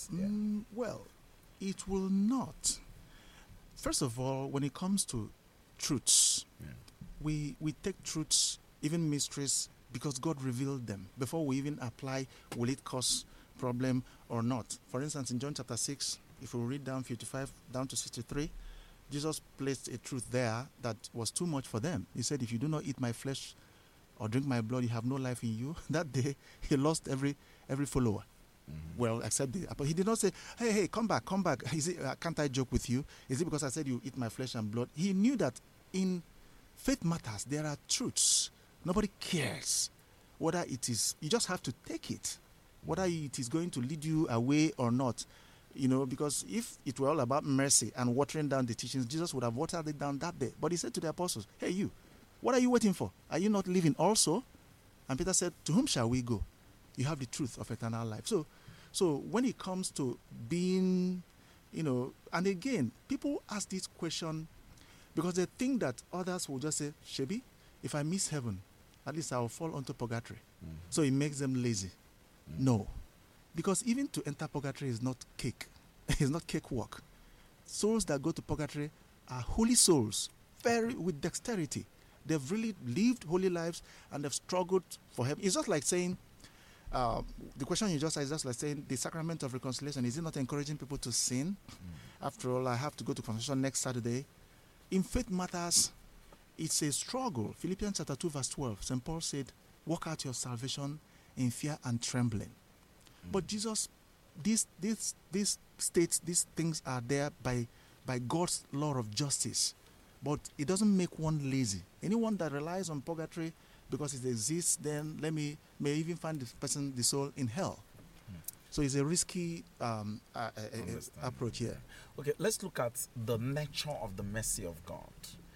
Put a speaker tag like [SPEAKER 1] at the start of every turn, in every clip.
[SPEAKER 1] this?
[SPEAKER 2] Well, it will not. First of all, when it comes to truths, we take truths, even mysteries, because God revealed them. Before we even apply, will it cause problem or not? For instance, in John chapter 6, if we read down 55 down to 63, Jesus placed a truth there that was too much for them. He said, if you do not eat my flesh or drink my blood, you have no life in you. That day, he lost every follower. Well, except but he did not say, hey, come back. Is it, can't I joke with you? Is it because I said you eat my flesh and blood? He knew that in faith matters, there are truths. Nobody cares whether it is, you just have to take it, whether it is going to lead you away or not. Because if it were all about mercy and watering down the teachings, Jesus would have watered it down that day. But he said to the apostles, hey, you, what are you waiting for? Are you not living also? And Peter said, to whom shall we go? You have the truth of eternal life. So when it comes to being, and again, people ask this question because they think that others will just say, Shebi, if I miss heaven, at least I will fall onto purgatory. So it makes them lazy. No. Because even to enter purgatory is not cake. It's not cakewalk. Souls that go to purgatory are holy souls, very with dexterity. They've really lived holy lives and they've struggled for heaven. It's just like saying, the question you just asked is just like saying the sacrament of reconciliation, is it not encouraging people to sin? After all, I have to go to confession next Saturday. In faith matters, it's a struggle. Philippians chapter 2 verse 12, St. Paul said, work out your salvation in fear and trembling. But Jesus, these states, these things are there by God's law of justice. But it doesn't make one lazy. Anyone that relies on purgatory because it exists, then may even find the soul in hell. So it's a risky approach here.
[SPEAKER 1] Okay, let's look at the nature of the mercy of God.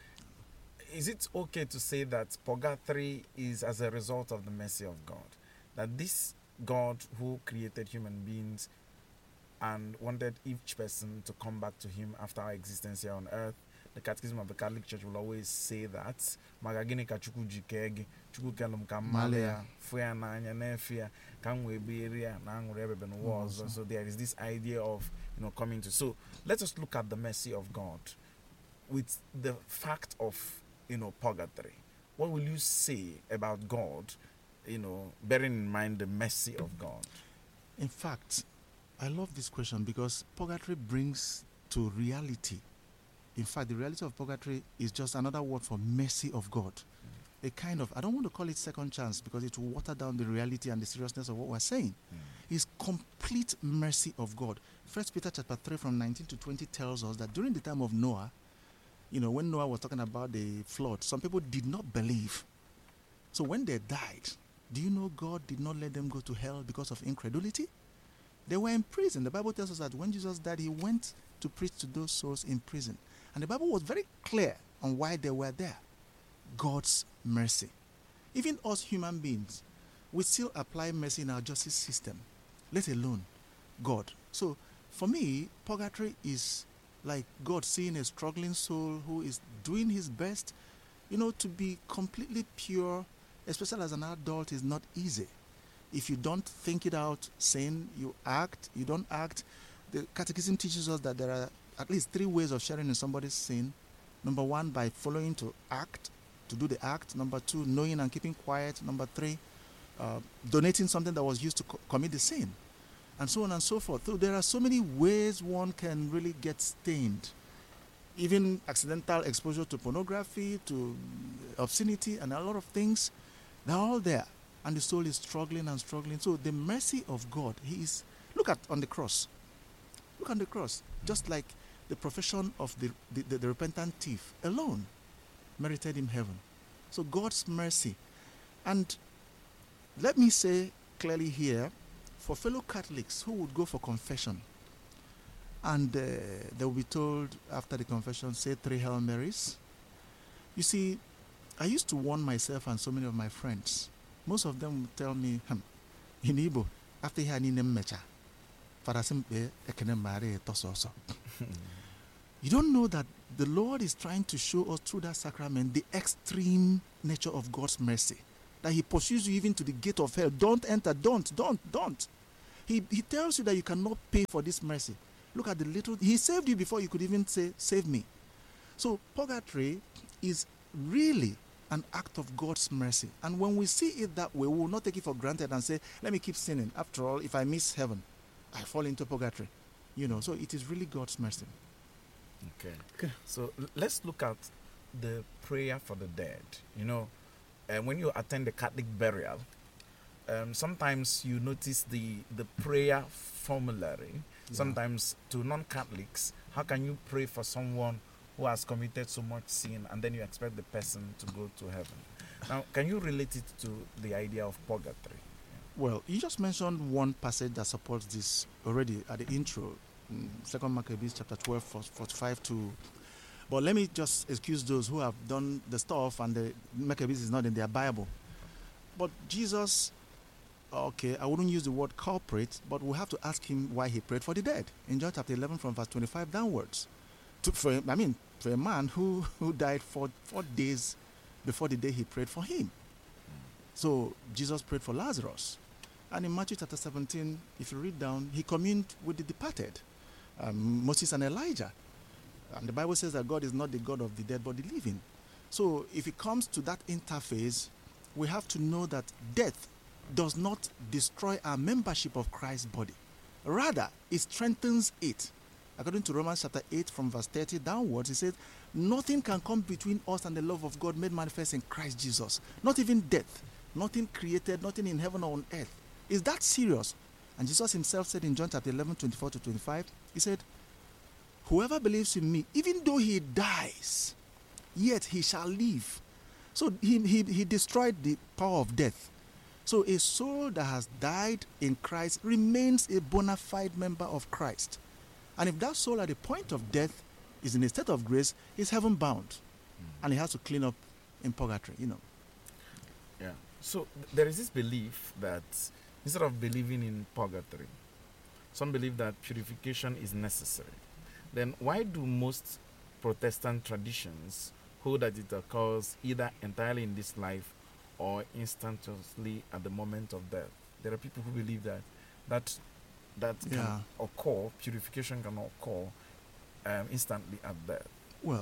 [SPEAKER 1] Is it okay to say that purgatory is as a result of the mercy of God? That this God who created human beings and wanted each person to come back to him after our existence here on earth, the Catechism of the Catholic Church will always say that magagini ka chukwu jikege chukwu kelum ka malia fuya na anya nefia ka nwe beria na ngure ebe no was. So there is this idea of coming to. So let us look at the mercy of God with the fact of purgatory. What will you say about God, bearing in mind the mercy of God?
[SPEAKER 2] In fact, I love this question because purgatory brings to reality. In fact, the reality of purgatory is just another word for mercy of God. A kind of, I don't want to call it second chance because it will water down the reality and the seriousness of what we're saying. It's complete mercy of God. 1 Peter chapter 3 from 19 to 20 tells us that during the time of Noah, when Noah was talking about the flood, some people did not believe. So when they died, do you know God did not let them go to hell because of incredulity? They were in prison. The Bible tells us that when Jesus died, he went to preach to those souls in prison. And the Bible was very clear on why they were there. God's mercy. Even us human beings, we still apply mercy in our justice system, let alone God. So for me, purgatory is like God seeing a struggling soul who is doing his best. To be completely pure, especially as an adult, is not easy. If you don't think it out, saying you act, you don't act. The Catechism teaches us that there are at least 3 ways of sharing in somebody's sin. Number 1, by following to act, to do the act. Number 2, knowing and keeping quiet. Number 3, donating something that was used to commit the sin. And so on and so forth. So there are so many ways one can really get stained. Even accidental exposure to pornography, to obscenity, and a lot of things. They're all there. And the soul is struggling and struggling. So the mercy of God, look at on the cross. Look on the cross. Just like the profession of the repentant thief alone merited him heaven. So God's mercy. And let me say clearly here, for fellow Catholics who would go for confession, and they will be told after the confession, say 3 Hail Marys. You see, I used to warn myself and so many of my friends. Most of them would tell me, in Igbo, after he had in mecha, you don't know that the Lord is trying to show us through that sacrament the extreme nature of God's mercy. That he pursues you even to the gate of hell. Don't enter, don't. He tells you that you cannot pay for this mercy. Look at the little. He saved you before you could even say, save me. So purgatory is really an act of God's mercy. And when we see it that way, we will not take it for granted and say, let me keep sinning. After all, if I miss heaven, I fall into purgatory. So it is really God's mercy.
[SPEAKER 1] Okay. So let's look at the prayer for the dead. When you attend the Catholic burial, sometimes you notice the prayer formulary. Yeah. Sometimes to non-Catholics, how can you pray for someone who has committed so much sin and then you expect the person to go to heaven? Now, can you relate it to the idea of purgatory?
[SPEAKER 2] Well, you just mentioned one passage that supports this already at the intro, 2 Maccabees chapter 12, 45 to... But let me just excuse those who have done the stuff and the Maccabees is not in their Bible. But Jesus, okay, I wouldn't use the word culprit, but we'll have to ask him why he prayed for the dead. In John chapter 11 from verse 25 downwards. For a man who died 4 days before the day he prayed for him. So Jesus prayed for Lazarus. And in Matthew chapter 17, if you read down, he communed with the departed, Moses and Elijah. And the Bible says that God is not the God of the dead but the living. So if it comes to that interface, we have to know that death does not destroy our membership of Christ's body. Rather, it strengthens it. According to Romans chapter 8 from verse 30 downwards, it says, nothing can come between us and the love of God made manifest in Christ Jesus. Not even death. Nothing created, nothing in heaven or on earth. Is that serious? And Jesus himself said in John chapter 11, 24 to 25, he said, whoever believes in me, even though he dies, yet he shall live. So he destroyed the power of death. So a soul that has died in Christ remains a bona fide member of Christ. And if that soul at the point of death is in a state of grace, he's heaven bound. And he has to clean up in purgatory,
[SPEAKER 1] Yeah. So there is this belief that instead of believing in purgatory, some believe that purification is necessary. Then why do most Protestant traditions hold that it occurs either entirely in this life or instantaneously at the moment of death? There are people who believe that can occur, purification can occur instantly at death.
[SPEAKER 2] Well,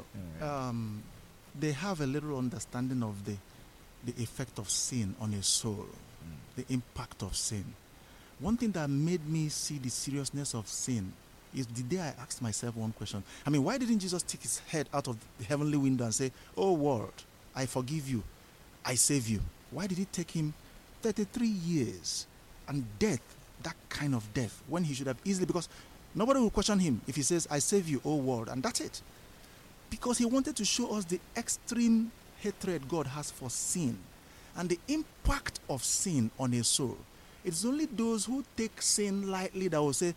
[SPEAKER 2] they have a little understanding of the effect of sin on a soul, the impact of sin. One thing that made me see the seriousness of sin is the day I asked myself one question. Why didn't Jesus stick his head out of the heavenly window and say, oh world, I forgive you, I save you? Why did it take him 33 years and death, that kind of death, when he should have easily, because nobody will question him if he says, I save you, oh world, and that's it. Because he wanted to show us the extreme hatred God has for sin and the impact of sin on a soul. It's only those who take sin lightly that will say,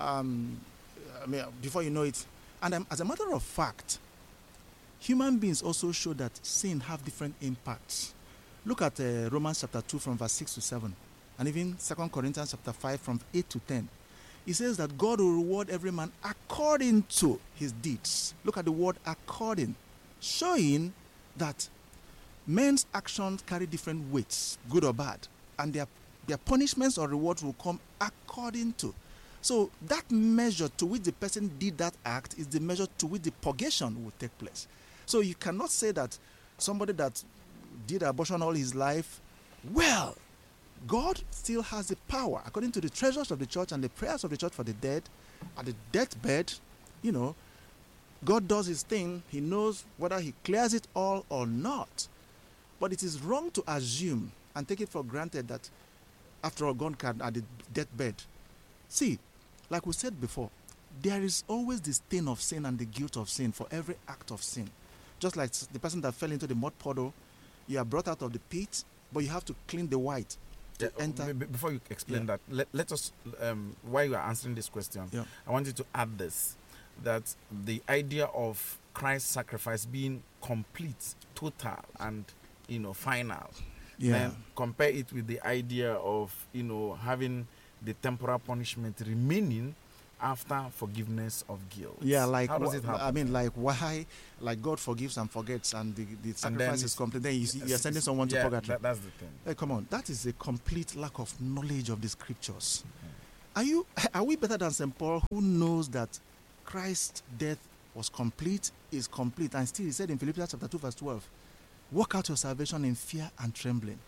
[SPEAKER 2] before you know it. And as a matter of fact, human beings also show that sin have different impacts. Look at Romans chapter 2 from verse 6 to 7. And even 2 Corinthians chapter 5 from 8 to 10. It says that God will reward every man according to his deeds. Look at the word according, showing that men's actions carry different weights, good or bad. And their punishments or rewards will come according to. So that measure to which the person did that act is the measure to which the purgation will take place. So you cannot say that somebody that did abortion all his life, well, God still has the power, according to the treasures of the church and the prayers of the church for the dead, at the deathbed, God does his thing. He knows whether he clears it all or not. But it is wrong to assume and take it for granted that after all, God can at the deathbed. See, like we said before, there is always the stain of sin and the guilt of sin for every act of sin. Just like the person that fell into the mud puddle, you are brought out of the pit, but you have to clean the white.
[SPEAKER 1] Before you explain that, let us, while you are answering this question, I want you to add this, that the idea of Christ's sacrifice being complete, total, and final. Then compare it with the idea of having the temporal punishment remaining after forgiveness of guilt.
[SPEAKER 2] How
[SPEAKER 1] does it happen?
[SPEAKER 2] Why? Like God forgives and forgets, and the sacrifice is complete. Then you're sending someone to purgatory.
[SPEAKER 1] That's the thing.
[SPEAKER 2] Come on, that is a complete lack of knowledge of the scriptures. Are we better than St. Paul, who knows that Christ's death was complete, is complete, and still he said in Philippians chapter 2 verse 12, work out your salvation in fear and trembling.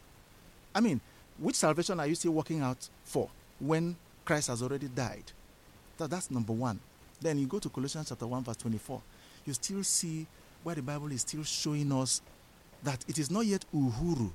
[SPEAKER 2] I mean, which salvation are you still working out for when Christ has already died? That's number one. Then you go to Colossians chapter 1 verse 24. You still see where the Bible is still showing us that it is not yet uhuru.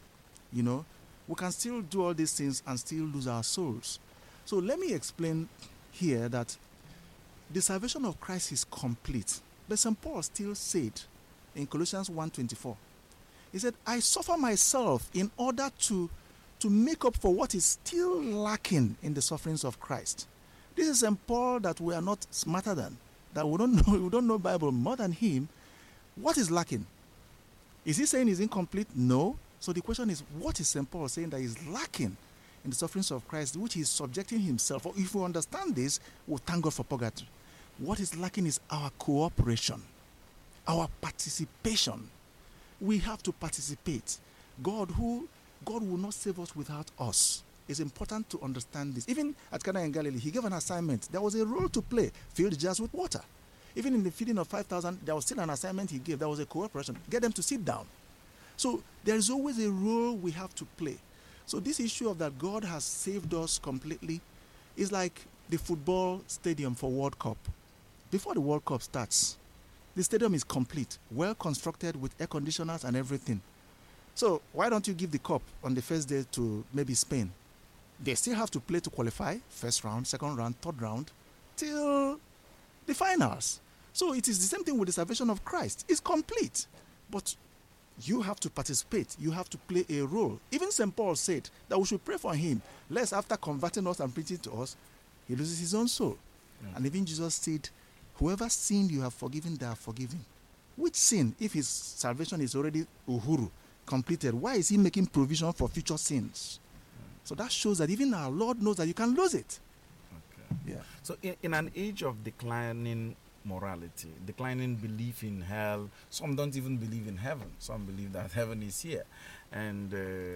[SPEAKER 2] You know, we can still do all these things and still lose our souls. So let me explain here that the salvation of Christ is complete. But St. Paul still said in Colossians 1:24, he said, I suffer myself in order to make up for what is still lacking in the sufferings of Christ. This is St. Paul that we are not smarter than, that we don't know Bible more than him. What is lacking? Is he saying he's incomplete? No. So the question is, what is St. Paul saying that is lacking in the sufferings of Christ, which he is subjecting himself? Or if we understand this, we'll thank God for purgatory. What is lacking is our cooperation, our participation. We have to participate. God will not save us without us. It's important to understand this. Even at Cana in Galilee, he gave an assignment. There was a role to play. Fill the jars with water. Even in the feeding of 5,000, there was still an assignment he gave. There was a cooperation. Get them to sit down. So there is always a role we have to play. So this issue of that God has saved us completely is like the football stadium for World Cup. Before the World Cup starts, the stadium is complete, well constructed with air conditioners and everything. So why don't you give the cup on the first day to maybe Spain? They still have to play to qualify, first round, second round, third round, till the finals. So it is the same thing with the salvation of Christ. It's complete. But you have to participate. You have to play a role. Even St. Paul said that we should pray for him, lest after converting us and preaching to us, he loses his own soul. Yeah. And even Jesus said, whoever sinned you have forgiven, they are forgiven. Which sin, if his salvation is already uhuru, completed, why is he making provision for future sins? So that shows that even our Lord knows that you can lose it.
[SPEAKER 1] Okay.
[SPEAKER 2] Yeah.
[SPEAKER 1] So in an age of declining morality, declining belief in hell, some don't even believe in heaven. Some believe that heaven is here, and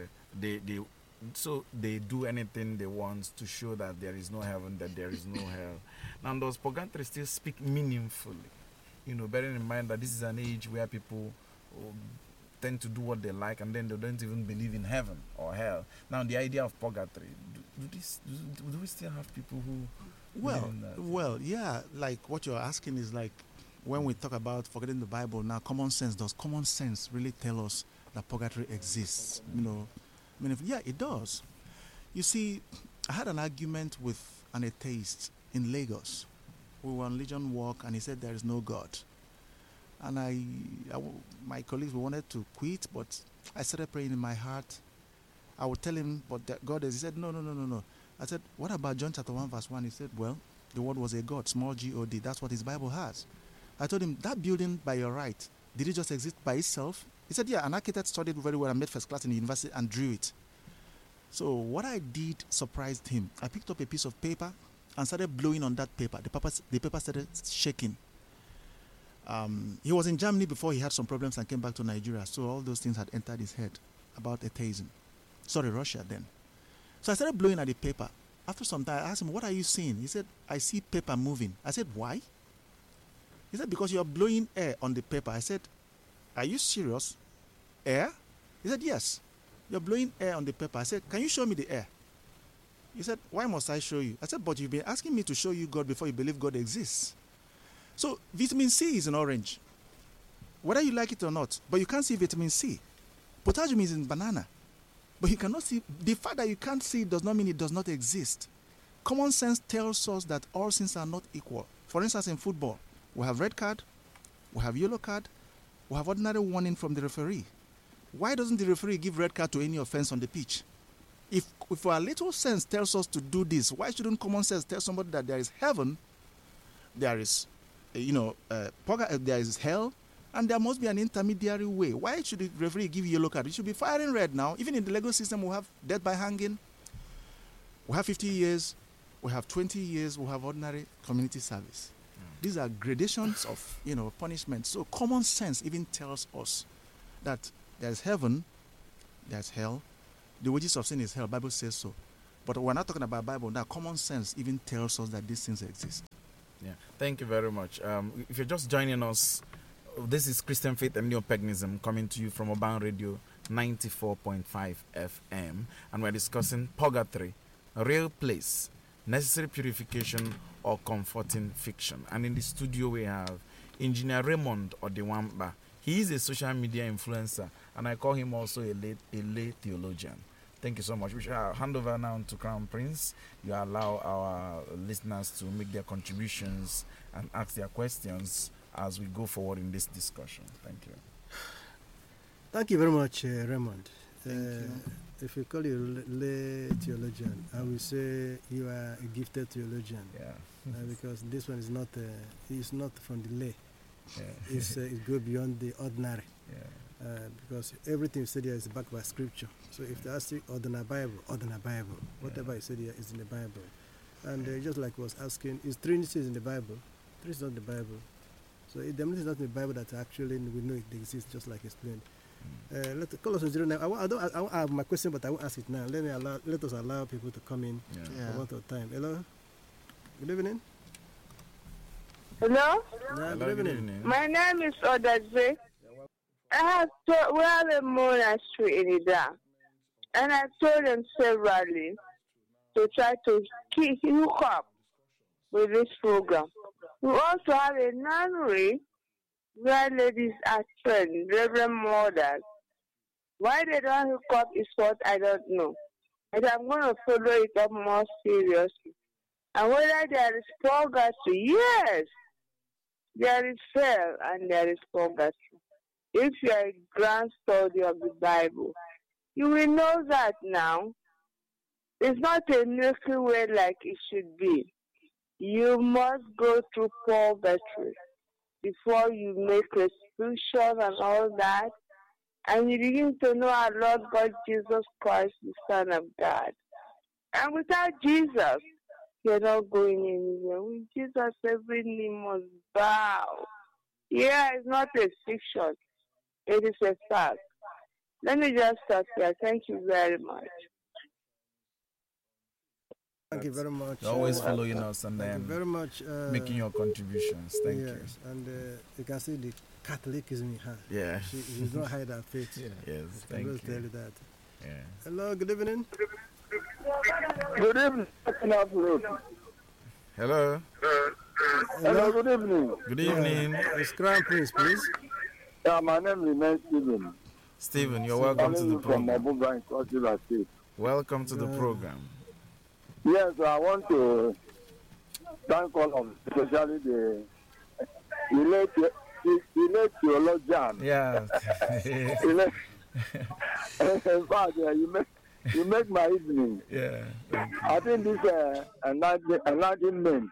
[SPEAKER 1] they do anything they want to show that there is no heaven, that there is no hell. Now, does purgatory still speak meaningfully? You know, bearing in mind that this is an age where people tend to do what they like, and then they don't even believe in heaven or hell. Now, the idea of purgatory, do we still have people who believe in that?
[SPEAKER 2] Well, yeah, like what you're asking is like when we talk about forgetting the Bible, now common sense, does common sense really tell us that purgatory exists? You know, I mean, yeah, it does. You see, I had an argument with an atheist in Lagos. We were on Legion Walk, and he said there is no God. And my colleagues, we wanted to quit, but I started praying in my heart. I would tell him, but that God is. He said, no. I said, what about John chapter 1 verse 1? He said, well, the word was a God, small G-O-D. That's what his Bible has. I told him, that building by your right, did it just exist by itself? He said, yeah, an architect studied very well and made first class in the university and drew it. So what I did surprised him. I picked up a piece of paper and started blowing on that paper. The paper started shaking. He was in Germany before he had some problems and came back to Nigeria. So all those things had entered his head about atheism. Sorry, Russia then. So I started blowing at the paper. After some time, I asked him, what are you seeing? He said, I see paper moving. I said, why? He said, because you're blowing air on the paper. I said, are you serious? Air? He said, yes. You're blowing air on the paper. I said, can you show me the air? He said, why must I show you? I said, but you've been asking me to show you God before you believe God exists. So vitamin C is in orange, whether you like it or not, but you can't see vitamin C. Potassium is in banana, but you cannot see. The fact that you can't see it does not mean it does not exist. Common sense tells us that all sins are not equal. For instance, in football, we have red card, we have yellow card, we have ordinary warning from the referee. Why doesn't the referee give red card to any offense on the pitch? If our little sense tells us to do this, why shouldn't common sense tell somebody that there is heaven, there is there is hell, and there must be an intermediary way? Why should the referee give yellow card? It should be firing red now. Even in the legal system, we have death by hanging, we have 50 years, we have 20 years, we have ordinary community service. These are gradations of punishment. So common sense even tells us that there's heaven, there's hell. The wages of sin is hell. Bible says so. But we're not talking about Bible now. Common sense even tells us that these things exist.
[SPEAKER 1] Yeah, thank you very much. If you're just joining us, this is Christian Faith and Neopaganism coming to you from Urban Radio 94.5 FM, and we're discussing purgatory, a real place, necessary purification, or comforting fiction. And in the studio we have Engineer Raymond Odewamba. He is a social media influencer, and I call him also a lay theologian. Thank you so much. We shall hand over now to Crown Prince. You allow our listeners to make their contributions and ask their questions as we go forward in this discussion. Thank you.
[SPEAKER 3] Thank you very much, Raymond.
[SPEAKER 2] Thank you.
[SPEAKER 3] If you call you lay theologian, I will say you are a gifted theologian.
[SPEAKER 1] Yeah.
[SPEAKER 3] Because this one is not from the lay.
[SPEAKER 1] Yeah.
[SPEAKER 3] It goes beyond the ordinary.
[SPEAKER 1] Yeah.
[SPEAKER 3] Because everything you said here is backed by scripture. So if they ask you ordinary Bible, whatever you said here is in the Bible. And just like I was asking, is Trinity in the Bible? Trinity is not in the Bible. So if the is not in the Bible, that actually we know it exists, just like explained. Let call us on 09. I won't have my question, but I won't ask it now. Let us allow people to come in for one time. Hello. Good evening.
[SPEAKER 4] Hello?
[SPEAKER 3] Yeah, good evening.
[SPEAKER 4] My name is Odadze. We have a monastery in Ida, and I told them severally to try to hook up with this program. We also have a nunnery where ladies are trained, Reverend Mothers. Why they don't hook up is what I don't know. But I'm going to follow it up more seriously. And whether there is purgatory, yes, there is hell and there is purgatory. If you are a grand study of the Bible, you will know that now. It's not a Milky Way like it should be. You must go through purgatory before you make restitution and all that. And you begin to know our Lord God Jesus Christ, the Son of God. And without Jesus, you're not going anywhere. With Jesus, every knee must bow. Yeah, it's not a fiction. It is a fact. Let me just stop here. Thank you very much.
[SPEAKER 3] Thank you very much.
[SPEAKER 1] You're always following us and
[SPEAKER 3] Thank you
[SPEAKER 1] then
[SPEAKER 3] very much.
[SPEAKER 1] making your contributions. Thank you.
[SPEAKER 3] Yes, and you can see the Catholicism in her.
[SPEAKER 1] Yeah.
[SPEAKER 3] She does not hide her faith.
[SPEAKER 1] Yes,
[SPEAKER 3] I
[SPEAKER 1] thank
[SPEAKER 3] will
[SPEAKER 1] you.
[SPEAKER 3] tell you that.
[SPEAKER 1] Yeah.
[SPEAKER 3] Hello, good evening.
[SPEAKER 5] Good evening.
[SPEAKER 1] Hello.
[SPEAKER 5] Hello, good evening.
[SPEAKER 1] Good evening.
[SPEAKER 3] It's Crown Prince, please.
[SPEAKER 5] Yeah, my name is Stephen.
[SPEAKER 1] Stephen, you're welcome to the
[SPEAKER 5] From
[SPEAKER 1] program.
[SPEAKER 5] Abuja in Cross River State.
[SPEAKER 1] Welcome to the program.
[SPEAKER 5] Yes, I want to thank all of, especially the elite theologian.
[SPEAKER 1] Yeah.
[SPEAKER 5] In fact, you make my evening.
[SPEAKER 1] Yeah. Thank you.
[SPEAKER 5] I think this enlightenment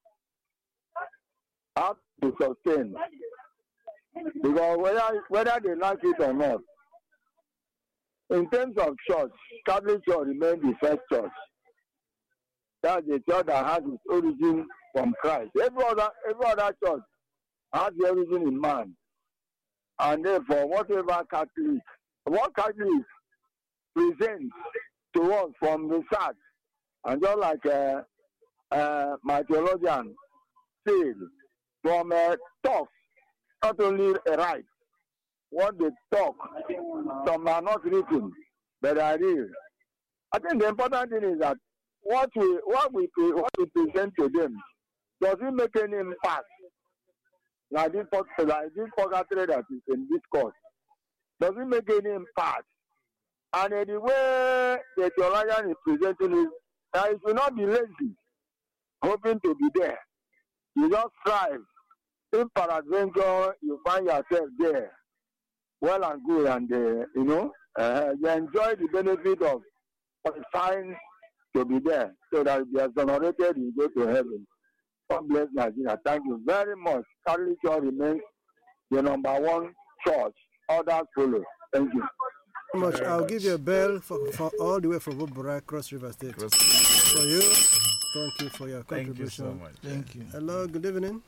[SPEAKER 5] has to sustain. Because whether they like it or not, in terms of church, Catholic Church remains the first church. That's the church that has its origin from Christ. Every other church has the origin in man. And therefore, what Catholic presents to us from research, and just like my theologian said, from talk, not only right, what they talk, some are not written, but are real. I think the important thing is that what we present to them, does it make any impact? Like this purgatory that is in this course, does it make any impact? And the way the theologian is presenting it, that it should not be lazy, hoping to be there. You just strive. If peradventure you find yourself there, well and good, and you enjoy the benefit of qualifying to be there, so that if you are exonerated, you go to heaven. God bless Nigeria. Thank you very much. Catholic Church remains the number one church. Others follow. Thank you.
[SPEAKER 3] Much. I'll give you a bell for all the way from Obura, Cross River State. For you, thank you for your contribution.
[SPEAKER 1] Thank you so much.
[SPEAKER 2] Thank you.
[SPEAKER 3] Hello, good evening.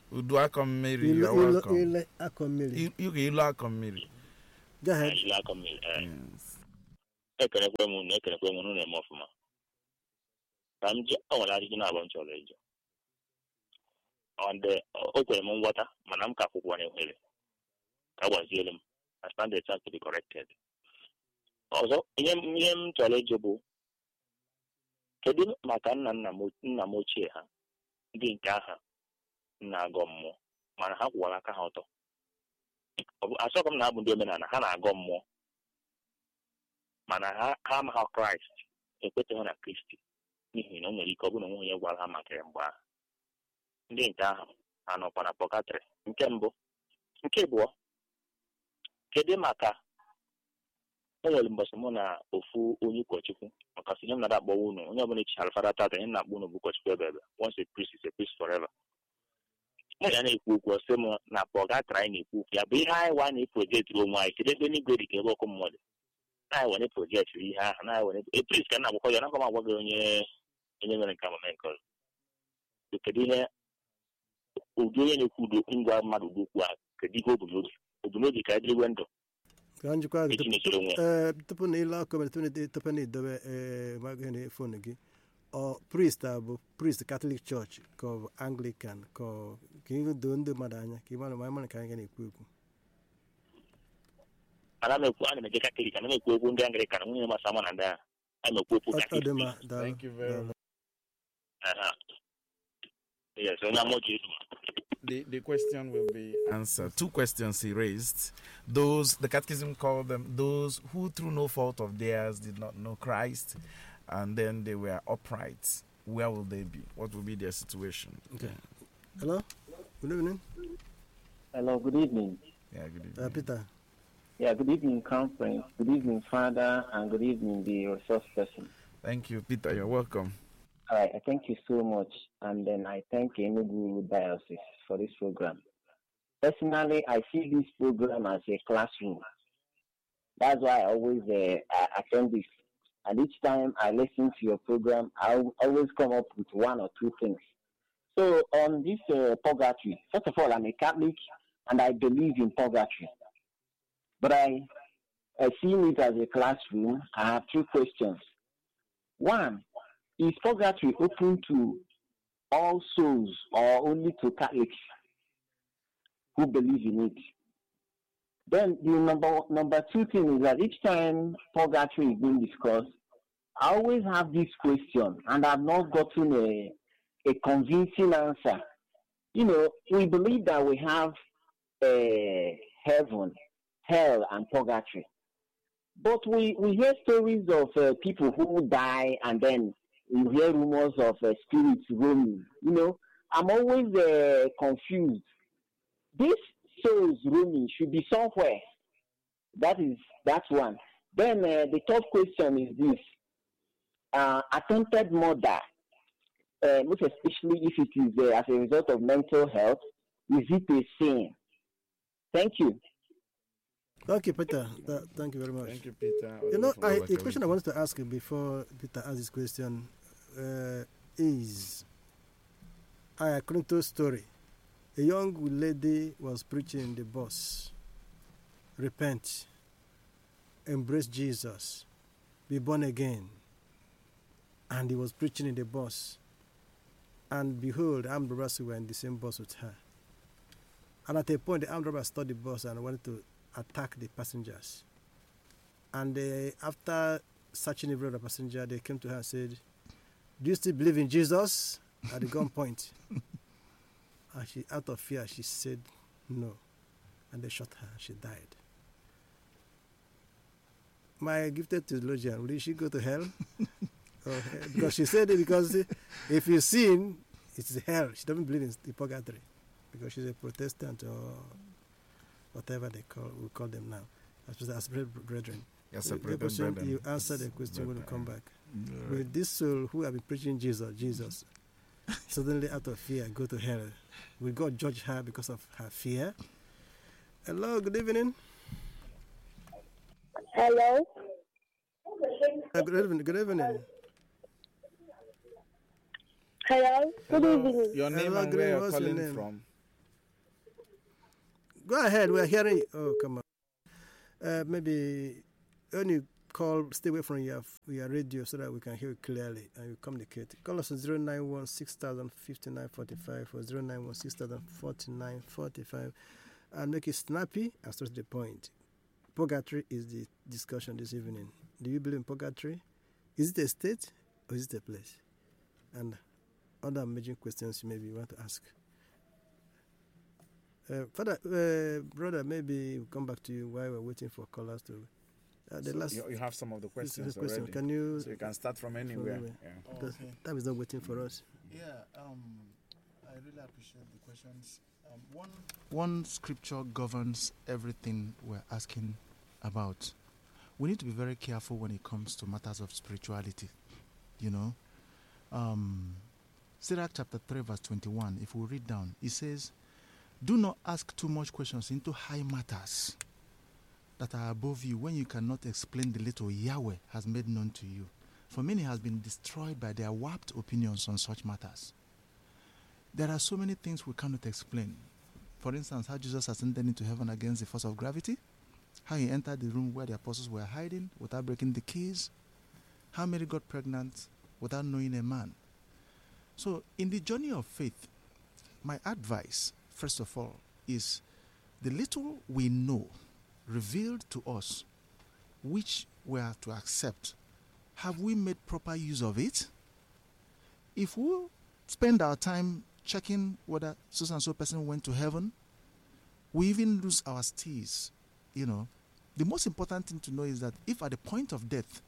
[SPEAKER 1] Udu Akomiri, you're welcome.
[SPEAKER 3] Ile Akomiri.
[SPEAKER 1] You Ilu Akomiri.
[SPEAKER 3] Go ahead.
[SPEAKER 1] Yes.
[SPEAKER 6] Ekenekwe m na-eme ọfụma ka m ji ọnwere ajụjụ na-abụ m chọrọ ịjụ o kwere m nghọta mana m ka akwụkwọ na-ehere ka gwaziere m I stand a chance to be corrected. Ọzọ ihe m chọrọ ịjụ bụ kedu maka nna m ochie ha ndị nke aha na-agọ mmụọ mana ha kwụwara aka ha ọtọ asọkọ m na-abụ ndị omenala ha na-agọ mmụọ mana ha amaghị Kraịst ekweteghị na Kristi n'ihi na o nwere ike ọ bụrụ na onwe onye gwara ha maka ya mgbe ahụ ndị nke ahụ ha nọkwa na pọkatrị nke mbụ nke abụọ kedu maka o nwere mbọsị mụ na ofu onye ụkọchukwu maka sị ihe m na-akpọwa unu onye ọbụla echichara fada tata ihe na-akpọ unu bụ ụkọchukwu ebe once a priest is a priest forever mụ ya na-ekwu okwu ọsị m na pọkatrị anyị na-ekwu okwu ya bụ ihe anyị wa na-eprojektịrị onwe anyị kedu ebe n'igwe dị ka ebe ọkụ mmụọ na were project ihe ahụ na were epris ka na agbakọ ya na agwa gị onye nwere nke amame nke ọzọ kedu ihe ụdị onye na-ekwu udo ngwa mmadụ ụdị okwu a kedu ihe obunobi ka ediriwe ndụ
[SPEAKER 3] ka njikwa gị tupu na ile akọ tupu na idobe magazin fon gị ọ priest bụ priest Catholic Church ka ọ bụ Anglican ka ihe doo ndị mmadụ anya ka ịmara ma ka anyị na-ekwu ekwu
[SPEAKER 6] ana m eje Catholic ana m ekwu okwu ndị Anglican nwunye masa ma na ndị a ana m ekwu okwu Catholic.
[SPEAKER 1] Thank you very much.
[SPEAKER 6] Yes,
[SPEAKER 1] the question will be answered. Two questions he raised. The Catechism called them those who through no fault of theirs did not know Christ, and then they were upright. Where will they be? What will be their situation?
[SPEAKER 3] Okay. Hello. Good evening.
[SPEAKER 7] Hello. Good evening.
[SPEAKER 1] Yeah. Good evening.
[SPEAKER 3] Peter.
[SPEAKER 7] Yeah. Good evening, conference. Good evening, Father, and good evening, the resource person.
[SPEAKER 1] Thank you, Peter. You're welcome.
[SPEAKER 7] All right, I thank you so much, and then I thank Enugu Diocese for this program. Personally, I see this program as a classroom. That's why I always attend this. And each time I listen to your program, I always come up with one or two things. So on this purgatory, first of all, I'm a Catholic, and I believe in purgatory. But I see it as a classroom. I have two questions. One, is purgatory open to all souls or only to Catholics who believe in it? Then the number two thing is that each time purgatory is being discussed, I always have this question, and I've not gotten a convincing answer. You know, we believe that we have heaven, hell, and purgatory. But we hear stories of people who die, and then we hear rumors of spirits roaming. You know, I'm always confused. This souls roaming should be somewhere. That's one. Then the third question is this: attempted murder, most especially if it is as a result of mental health, is it a sin? Thank you.
[SPEAKER 3] Okay, Peter. Thank you very much.
[SPEAKER 1] Thank you, Peter.
[SPEAKER 3] You know, the question I wanted to ask you before Peter asks this question is, according to a story, a young lady was preaching in the bus. Repent, embrace Jesus, be born again. And he was preaching in the bus. And behold, armed robbers were in the same bus with her. And at a point, the armed robbers stopped the bus and wanted to attack the passengers. And after searching every other passenger, they came to her and said, "Do you still believe in Jesus?" At the gunpoint. And she, out of fear, she said no. And they shot her. She died. My gifted theologian, will she go to hell? Because she said it, because if you sin, it's hell. She doesn't believe in purgatory because she's a Protestant or whatever we call them now, as brethren.
[SPEAKER 1] Yes,
[SPEAKER 3] you answer the question when you come back. Right. With this soul who have been preaching Jesus, suddenly out of fear go to hell, will God judge her because of her fear? Hello, good evening.
[SPEAKER 4] Hello.
[SPEAKER 3] Good evening.
[SPEAKER 4] Hello. Good evening.
[SPEAKER 1] Your name and where you're calling from?
[SPEAKER 3] Go ahead. We're hearing you. Oh, come on. Maybe when you call, stay away from your radio so that we can hear you clearly and you communicate. Call us on 091 6000 5945 or 091 6000 4945 and make it snappy and straight to the point. Purgatory is the discussion this evening. Do you believe in purgatory? Is it a state or is it a place? And other major questions you maybe want to ask. Brother, maybe we'll come back to you while we're waiting for callers to. The
[SPEAKER 1] So
[SPEAKER 3] last
[SPEAKER 1] you have some of the questions
[SPEAKER 3] question.
[SPEAKER 1] already.
[SPEAKER 3] Can you?
[SPEAKER 1] So you can start from anywhere. Yeah.
[SPEAKER 3] Because time is not waiting for us.
[SPEAKER 2] Yeah, I really appreciate the questions. One scripture governs everything we're asking about. We need to be very careful when it comes to matters of spirituality. You know, Sirach chapter 3 verse 21, if we read down, it says, do not ask too much questions into high matters that are above you when you cannot explain the little Yahweh has made known to you. For many has been destroyed by their warped opinions on such matters. There are so many things we cannot explain. For instance, how Jesus ascended into heaven against the force of gravity, how he entered the room where the apostles were hiding without breaking the keys, how Mary got pregnant without knowing a man. So in the journey of faith, my advice, first of all, is the little we know revealed to us, which we are to accept, have we made proper use of it? If we spend our time checking whether so and so person went to heaven, we even lose our steers. You know, the most important thing to know is that if at the point of death,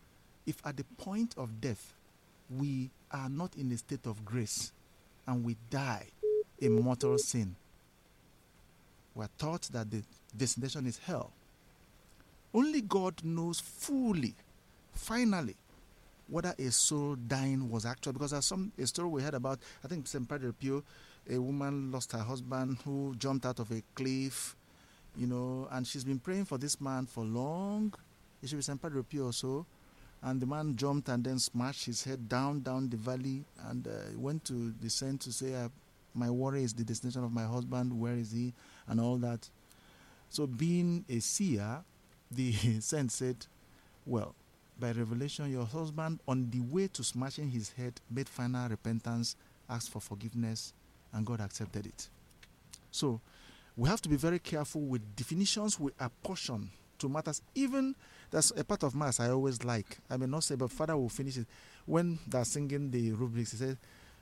[SPEAKER 2] we are not in a state of grace and we die in mortal sin, we are taught that the destination is hell. Only God knows fully, finally, whether a soul dying was actual. Because there's a story we heard about, I think St. Padre Pio, a woman lost her husband who jumped out of a cliff, you know, and she's been praying for this man for long. It should be St. Padre Pio or so. And the man jumped and then smashed his head down the valley and went to the saint to say, my worry is the destination of my husband, where is he, and all that. So being a seer, the saint said, well, by revelation, your husband, on the way to smashing his head, made final repentance, asked for forgiveness, and God accepted it. So we have to be very careful with definitions we apportion to matters. Even that's a part of Mass I always like. I may not say, but Father will finish it. When they're singing the rubrics, he said,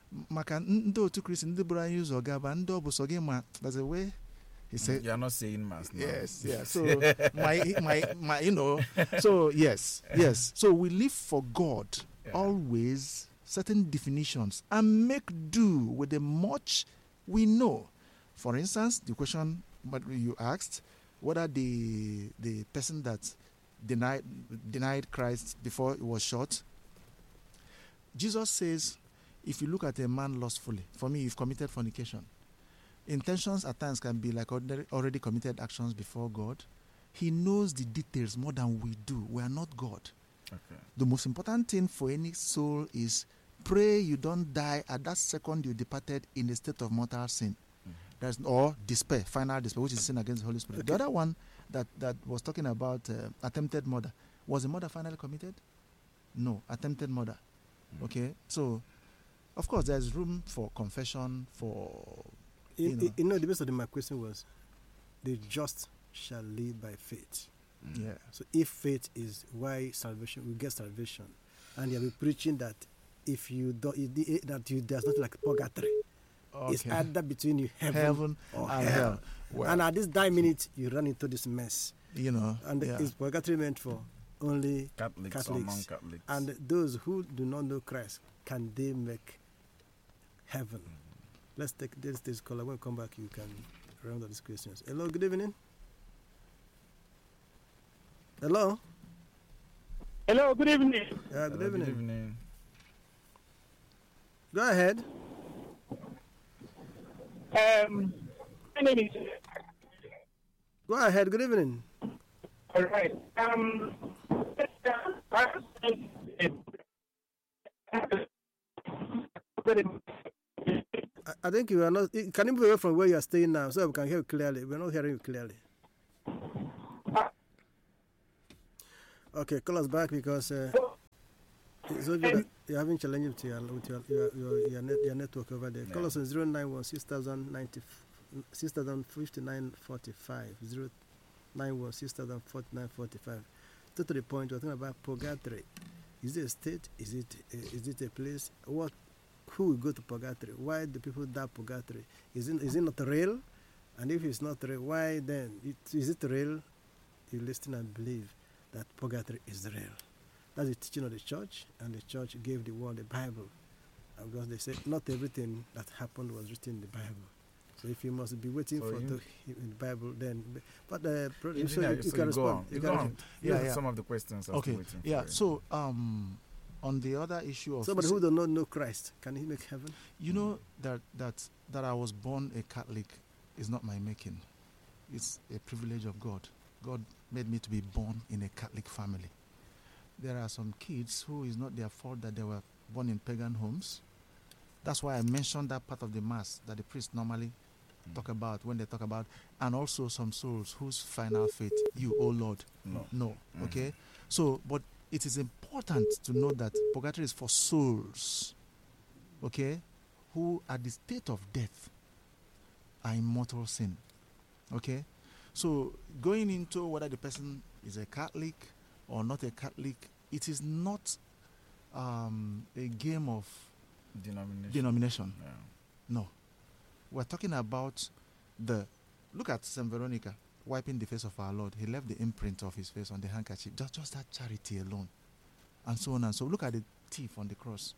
[SPEAKER 2] there's a way. He said,
[SPEAKER 1] "You are not saying Mass now."
[SPEAKER 2] Yes, yeah. So my, you know. So yes. So we live for God always certain definitions and make do with the much we know. For instance, the question what you asked, whether the person that denied Christ before he was shot. Jesus says, if you look at a man lustfully, for me, you've committed fornication. Intentions at times can be like already committed actions before God. He knows the details more than we do. We are not God. Okay. The most important thing for any soul is pray you don't die at that second you departed in a state of mortal sin. Or despair, final despair, which is sin against the Holy Spirit. Okay. The other one that was talking about attempted murder. Was the murder finally committed? No, attempted murder. Okay, so of course there's room for confession, for
[SPEAKER 3] the base of my question was, the just shall live by faith.
[SPEAKER 2] Yeah.
[SPEAKER 3] So if faith is why salvation, we get salvation, and you'll be preaching that if you don't, there's not like purgatory. Okay. It's either between you heaven or hell. Well, and at this dying minute, you run into this mess.
[SPEAKER 2] You know,
[SPEAKER 3] and is purgatory meant for only
[SPEAKER 1] Catholics or non-Catholics?
[SPEAKER 3] And those who do not know Christ, can they make heaven? Let's take this caller. When we come back, you can round up these questions. Hello, good evening. Hello.
[SPEAKER 8] Hello, good evening.
[SPEAKER 3] Good evening.
[SPEAKER 1] Good evening.
[SPEAKER 3] Go ahead.
[SPEAKER 8] My name is.
[SPEAKER 3] Go ahead. Good evening.
[SPEAKER 8] All right.
[SPEAKER 3] I think you are not. Can you move away from where you are staying now so we can hear you clearly? We're not hearing you clearly. Okay, call us back because so you're having challenges with your network over there. Call us on 091 605945 091 604945. To the point, we're talking about purgatory. Is it a state? Is it a place? Who will go to purgatory? Why do people die purgatory? Is it not real? And if it's not real, why then? Is it real? You listen and believe that purgatory is real. That's the teaching of the church, and the church gave the world the Bible. Because they said not everything that happened was written in the Bible. So if you must be waiting for in the Bible, then. But you can respond. You can
[SPEAKER 1] some of the questions.
[SPEAKER 2] Okay. Yeah. So on the other issue of
[SPEAKER 3] somebody who does not know Christ, can he make heaven?
[SPEAKER 2] You know that I was born a Catholic is not my making. It's a privilege of God. God made me to be born in a Catholic family. There are some kids who is not their fault that they were born in pagan homes. That's why I mentioned that part of the mass that the priests normally talk about when they talk about, and also some souls whose final fate, you, oh Lord, no. Okay? So, but it is important to know that purgatory is for souls, okay, who at the state of death are in mortal sin. Okay? So, going into whether the person is a Catholic or not a Catholic, it is not a game of denomination.
[SPEAKER 1] Yeah.
[SPEAKER 2] No. We're talking about look at St. Veronica wiping the face of our Lord. He left the imprint of his face on the handkerchief. Just that charity alone. And so on and so. Look at the thief on the cross.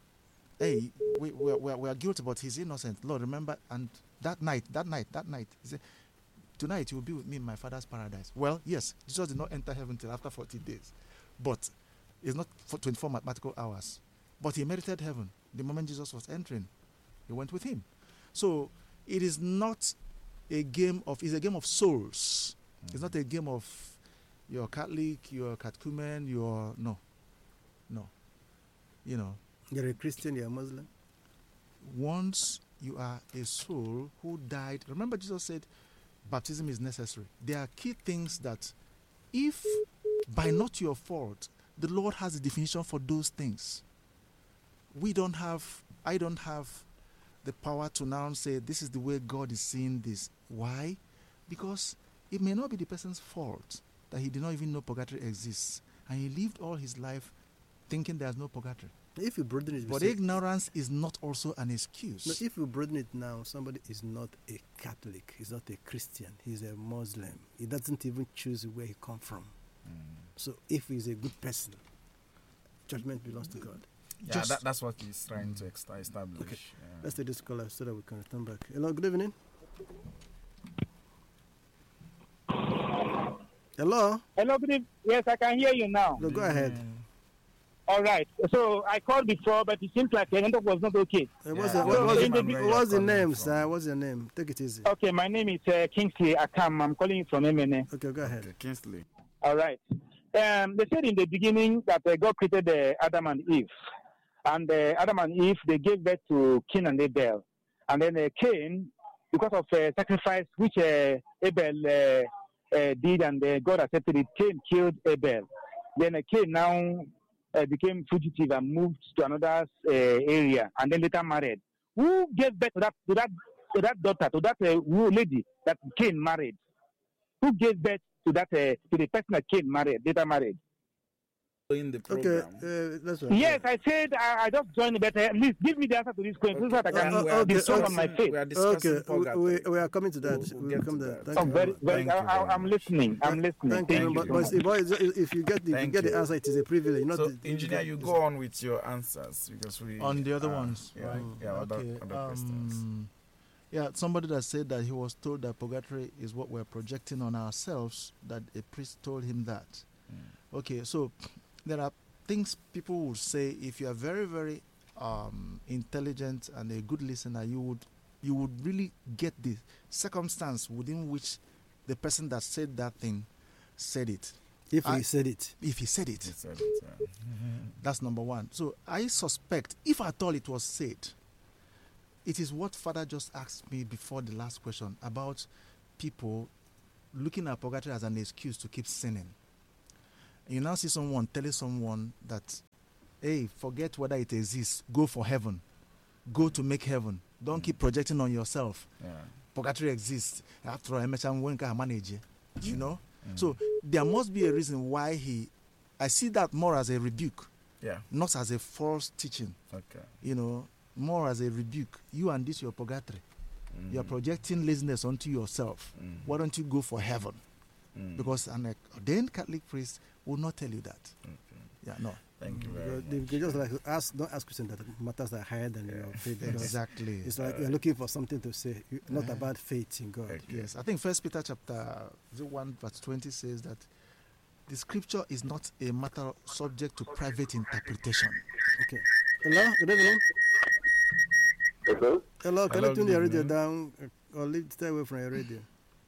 [SPEAKER 2] Hey, we are guilty, but he's innocent. Lord, remember, and that night, he said, tonight you will be with me in my Father's paradise. Well, yes, Jesus did not enter heaven till after 40 days. But it's not for 24 mathematical hours. But he merited heaven. The moment Jesus was entering, he went with him. So it is not a game of, it's a game of souls. It's not a game of you're Catholic, you're catechumen, no. You know.
[SPEAKER 3] You're a Christian, you're a Muslim.
[SPEAKER 2] Once you are a soul who died, remember Jesus said baptism is necessary. There are key things that if by not your fault, the Lord has a definition for those things. I don't have the power to now say this is the way God is seeing this. Why? Because it may not be the person's fault that he did not even know purgatory exists, and he lived all his life thinking there's no purgatory.
[SPEAKER 3] If you broaden it,
[SPEAKER 2] but ignorance is not also an excuse.
[SPEAKER 3] No, if you broaden it now, somebody is not a Catholic, he's not a Christian, he's a Muslim. He doesn't even choose where he comes from. So if he's a good person, judgment belongs to God.
[SPEAKER 1] Yeah, that's what he's trying to establish.
[SPEAKER 3] Okay. Yeah. Let's take this caller so that we can return back. Hello, good evening. Hello?
[SPEAKER 8] Hello, good evening. Yes, I can hear you now.
[SPEAKER 3] No, go ahead.
[SPEAKER 8] All right. So I called before, but it seems like the network was not okay.
[SPEAKER 3] What's the name, sir? What's your name? Take it easy.
[SPEAKER 8] Okay, my name is Kingsley Akam. I'm calling you from MNA.
[SPEAKER 3] Okay, go ahead.
[SPEAKER 1] Okay, Kingsley.
[SPEAKER 8] All right. They said in the beginning that God created Adam and Eve. And Adam and Eve, they gave birth to Cain and Abel. And then Cain, because of sacrifice which Abel did and God accepted it, Cain killed Abel. Then Cain now became fugitive and moved to another area and then later married. Who gave birth to that daughter, to that lady that Cain married? Who gave birth to that to the person that Cain later married?
[SPEAKER 1] In the program.
[SPEAKER 3] Okay, that's right.
[SPEAKER 8] Yes, I said I just joined, but at least give me the answer to this question so that I can be strong on my faith.
[SPEAKER 1] We are discussing
[SPEAKER 3] we are coming to that. We'll come there.
[SPEAKER 8] I'm listening. I'm listening.
[SPEAKER 3] Thank you. But if you get the answer, it is a privilege. Not
[SPEAKER 1] so, engineer, you go on with your answers because we
[SPEAKER 2] on the other ones.
[SPEAKER 1] Yeah,
[SPEAKER 2] right?
[SPEAKER 1] Yeah, other questions.
[SPEAKER 2] Yeah, somebody that said that he was told that purgatory is what we're projecting on ourselves, that a priest told him that. Okay, so there are things people would say. If you are very, very intelligent and a good listener, you would really get the circumstance within which the person that said that thing said it.
[SPEAKER 3] If he said it.
[SPEAKER 2] That's number one. So I suspect, if at all it was said, it is what Father just asked me before the last question about people looking at purgatory as an excuse to keep sinning. You now see someone telling someone that, hey, forget whether it exists, go for heaven, go to make heaven, don't keep projecting on yourself. Purgatory exists. After all, manage, you know. So there must be a reason why I see that more as a rebuke, not as a false teaching.
[SPEAKER 1] Okay.
[SPEAKER 2] You know, more as a rebuke. You and this your purgatory. You are projecting laziness onto yourself. Why don't you go for heaven? Because an ordained Catholic priest will not tell you that.
[SPEAKER 1] Okay.
[SPEAKER 2] Yeah, no.
[SPEAKER 1] Thank you very much.
[SPEAKER 3] They just like don't ask questions that matters that are higher than your faith.
[SPEAKER 2] Exactly.
[SPEAKER 3] It's like you're looking for something to say, not about faith in God.
[SPEAKER 1] Okay.
[SPEAKER 2] Yes, I think 1 Peter chapter 1 verse 20 says that the scripture is not a matter subject to private interpretation.
[SPEAKER 3] Okay. Hello, good evening.
[SPEAKER 5] Hello?
[SPEAKER 3] Hello, can
[SPEAKER 1] Hello,
[SPEAKER 3] you turn
[SPEAKER 1] good
[SPEAKER 3] your radio
[SPEAKER 1] evening.
[SPEAKER 3] down or stay away from your radio?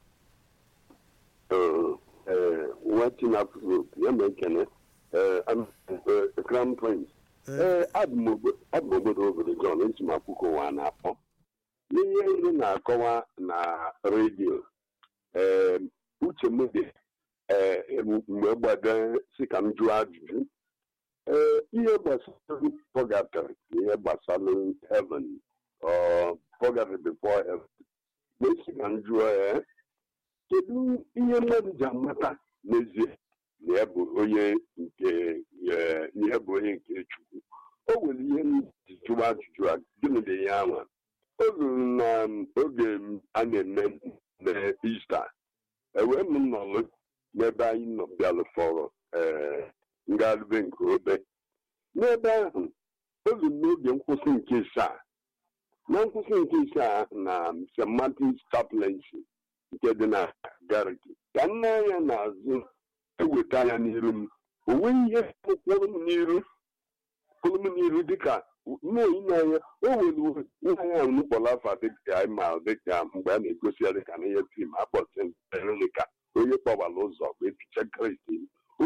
[SPEAKER 5] Watching up group, American, I'm a Crown Prince. Admiral over the John, it's my Puko one up. N'ihe na-akọwa na redio uche m dị mgbe gbada si ka m jụọ ajụjụ ihe gbasara purgatory ihe gbasara heaven or purgatory before heaven na-esi ka m jụọ kedu ihe mmadụ ji amata n'ezie na ya bụ onye nke Chukwu o nwere ihe m ji jụọ ajụjụ a gịnị dị ya nwa oge a na-eme Easter ewee m nọlụ n'ebe anyị nọ bịalụ fọrọ ngalube nke obe n'ebe ahụ oge n'oge nkwụsị nke isaa na nkwụsị nke isaa na St. Martin's Chaplaincy nke dị na Gariki ka nne anya n'azụ eweta anya n'iru m o nweghị ihe kpụrụ m n'iru dịka n'oyi n'anya o were ihe ahụ n'ụkpọrọ afọ dịka ma dịka mgbe a na-egosi ya dịka na ihe fim akpọsị Veronica onye kpọgbara ụzọ bụ epiche Kristi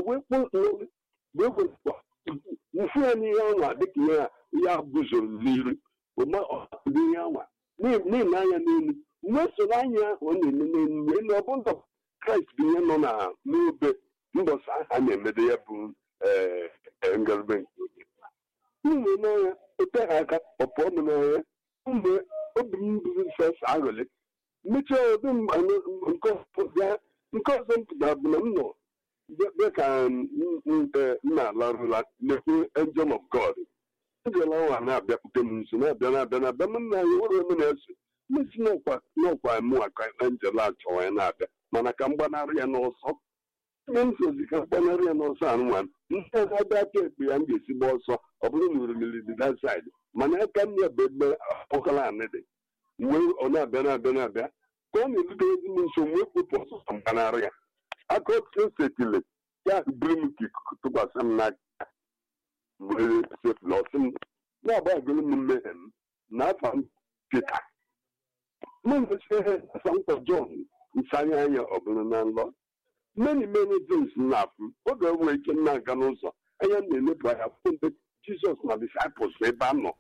[SPEAKER 5] mfu ya n'ihe anwa dịka ihe a guzoro n'iru ihe anwa na-ene anya n'elu mgbe soro anya ahụ ọ na-eme n'elu wee na ọbụzọ Kraịst bụ ihe nọ n'obe mbọsị aha na-emede ya bụ ngalube nke oge ụmụ n'anya oteghị aka ọpụọ m n'anya mgbe obi m bụrụ fes aghọle mechaa obi nke ọzọ m pụtara bụ na m nọ dịka m na-alarụla na-ekwu angel of God angel ahụ na-abịakwute m nso na-abịa m na ya were m na-eso mesi n'ọkwa mụ aka angel achọwa ya na-abịa mana ka m gbanarị ya n'ọsọ ihe m sozi ka m gbanarị ya n'ọsọ anụmanụ ndị na-abịa aka ekpe ya m ga-esi gba ọsọ ọ bụrụ na orimiri dị that side mana aka m ya bụ ebe ọkala anị dị mgbe ọ na-abịa ka ọ na-erute ezi m nso mgbe kpụpụ ọsọ m gbanarị ya aka otu setile ya buru m ka ikuku tụkwasị m n'aka mgbe setile ọsị m na-agbagoro m mmehie m n'afọ m Pita na-emechi ihe asamkpọ John nsanya anya ọ bụrụ na nlọ many things na-afụ oge nwere ike m na-aga n'ụzọ anya m na-elepụ anya fụ ndị Jizọs na disciples ebe a nọ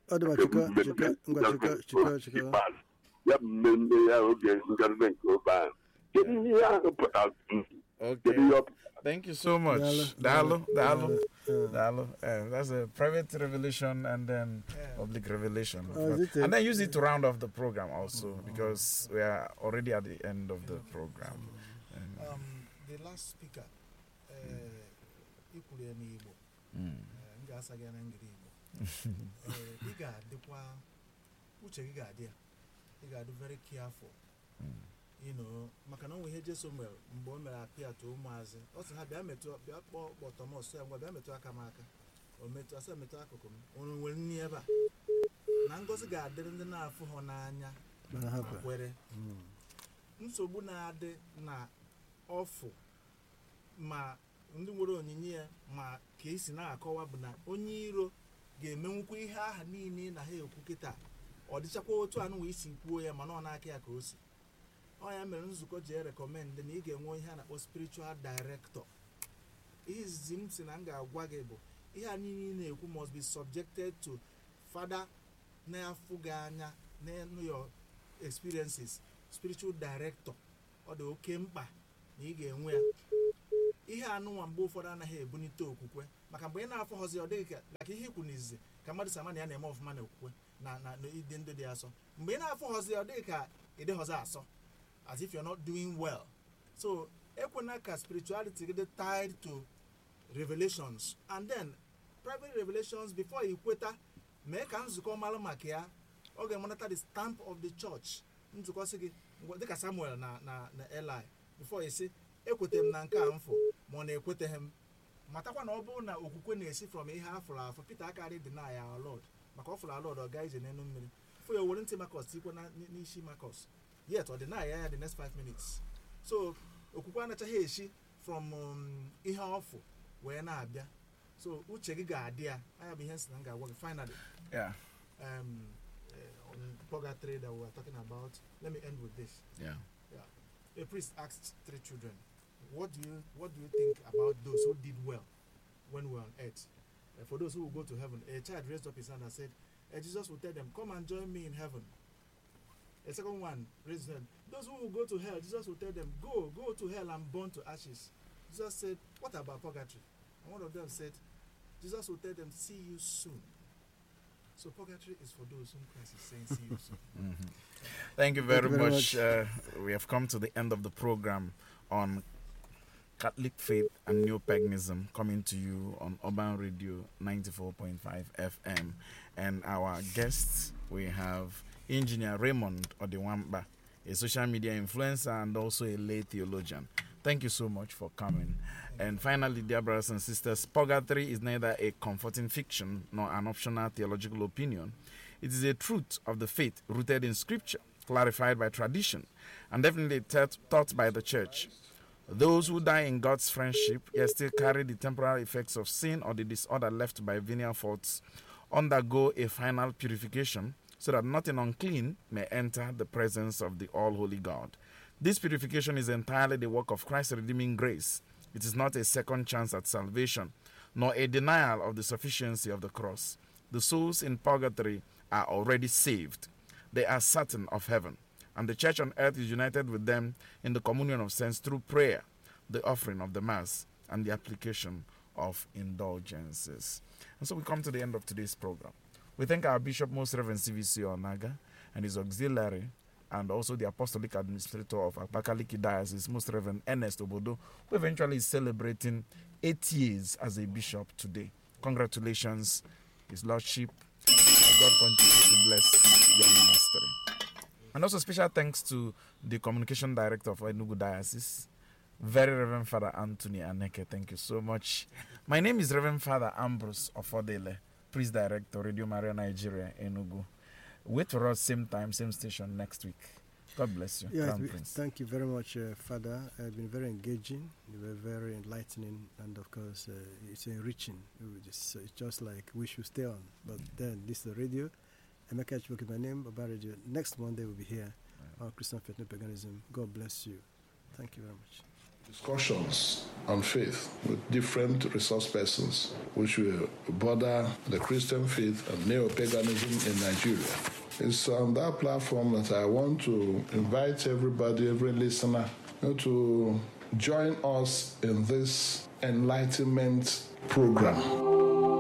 [SPEAKER 5] ya bụ mmemme ya oge ngalube nke obe ahụ kedu ihe ahụ pụtara
[SPEAKER 1] Thank you so much. Dalo. That's a private revelation and then public revelation. And then use it to round off the program also because we are already at the end of the program.
[SPEAKER 2] The last speaker, you got to be very careful. You know, maka na onwe ihe Jesu mere mgbe o mere apịa to ụmụazị ọ sị ha bịa kpọọ Thomas ya ngwa bịa metụ aka m aka o metụ asị metụ akụkụ m onye nwere nri ebe a na ngọzi ga-adịrị ndị na-afụ ha n'anya kwere nsogbu na-adị na ọfụ ma ndị nwere onyinye ya ma ka esi na-akọwa bụ na onye iro ga-emenwukwa ihe aha niile na ha ekwu kịta ọ dịchakwa otu anụ wee isi kwuo ya mana ọ na-aka ya ka o si ọ ya mere nzukọ ji recommend na ị ga-enwe ihe a na-akpọ spiritual director. Ihe izizi m si na m ga-agwa gị bụ ihe a niile na-ekwu must be subjected to Father na-afụ gị anya know your experiences, spiritual director, or the okemba, nige and where. Ihe anụnwa mgbe ụfọdụ anaghị ebunite okwukwe maka mgbe ị na-afọ hozi ọ dịghị like ihe kwunizi ka mmadụ samana ya na-eme ọfụma na okwukwe na ịdị ndụ dị asọ mgbe ị na-afọ hozi ọ dịghị ka ịdị hozi asọ as if you're not doing well. So ekwena ka spirituality get tied to revelations and then private revelations before you kweta mee ka nzukọ malụ maka ya ọ ga-emonata the stamp of the church nzukọ sị gị dịka Samuel na Eli before you say ekwete m na nke a mfụ ma ọ na-ekweteghị m matakwa na ọ bụrụ na okwukwe na-esi from ihe afụrụ afọ Peter akarị deny our Lord maka ọ fụrụ our Lord ọ gaa ije n'elu mmiri fụ ya were ntị Marcus tikwe n'isi Marcus yet ọ deny ya the next 5 minutes. So okwukwe anachaghị esi from ihe ọfụ wee na-abịa so uche gị ga-adị ya anya bụ ihe nsị na m ga-agwa gị finally on purgatory that we were talking about. Let me end with this. A priest asked 3 children, what do you think about those who did well when we were on earth? For those who will go to heaven, a child raised up his hand and said, Jesus will tell them, come and join me in heaven. A second one raised his hand. Those who will go to hell, Jesus will tell them, go to hell and burn to ashes. Jesus said, what about purgatory? And one of them said, Jesus will tell them, see you soon. So purgatory is for those whom Christ is saying, see you soon.
[SPEAKER 1] Thank you very much. We have come to the end of the program on Catholic Faith and Neo-Paganism, coming to you on Urban Radio 94.5 FM. And our guests, we have Engineer Raymond Odewamba, a social media influencer and also a lay theologian. Thank you so much for coming. And finally, dear brothers and sisters, purgatory is neither a comforting fiction nor an optional theological opinion. It is a truth of the faith rooted in Scripture, clarified by tradition, and definitely taught by the Church. Those who die in God's friendship yet still carry the temporal effects of sin or the disorder left by venial faults undergo a final purification so that nothing unclean may enter the presence of the all-holy God. This purification is entirely the work of Christ's redeeming grace. It is not a second chance at salvation, nor a denial of the sufficiency of the cross. The souls in purgatory are already saved. They are certain of heaven, and the church on earth is united with them in the communion of saints through prayer, the offering of the Mass, and the application of indulgences. And so we come to the end of today's program. We thank our Bishop, Most Reverend CVC Onaga, and his auxiliary, and also the Apostolic Administrator of Abakaliki Diocese, Most Reverend Ernest Obodo, who eventually is celebrating 8 years as a bishop today. Congratulations, His Lordship. God continue to bless your ministry. And also special thanks to the Communication Director of Enugu Diocese, Very Reverend Father Anthony Aneke. Thank you so much. My name is Reverend Father Ambrose Ofodele, Priest Director, Radio Maria Nigeria, Enugu. Wait for us, same time, same station next week. God bless you.
[SPEAKER 3] Yes, thank you very much, Father. It's been very engaging, very enlightening, and of course, it's enriching. It's just like we should stay on. But then, this is the radio. Emeka Chibok is my name, Urban Radio. Next Monday, we'll be here on Christian Faith and Paganism. God bless you. Thank you very much.
[SPEAKER 9] Discussions on faith with different resource persons, which will border the Christian faith and neo-paganism in Nigeria. It's on that platform that I want to invite everybody, every listener, to join us in this enlightenment program.